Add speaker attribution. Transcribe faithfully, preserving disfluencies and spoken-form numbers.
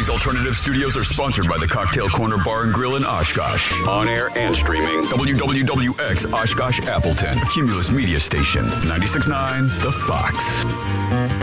Speaker 1: These alternative studios are sponsored by the Cocktail Corner Bar and Grill in Oshkosh. On air and streaming. W W W X Oshkosh Appleton. Cumulus Media Station. ninety-six point nine The Fox.